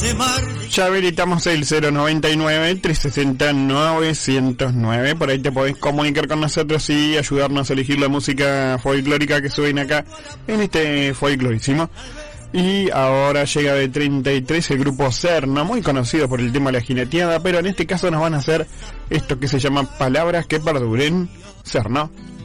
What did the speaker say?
Ya habilitamos el 099-360-909. Por ahí te podés comunicar con nosotros y ayudarnos a elegir la música folclórica que suena acá en este folclorísimo. Y ahora llega de 33 el grupo Serna, muy conocido por el tema de la jineteada, pero en este caso nos van a hacer esto que se llama Palabras que perduren. Serna.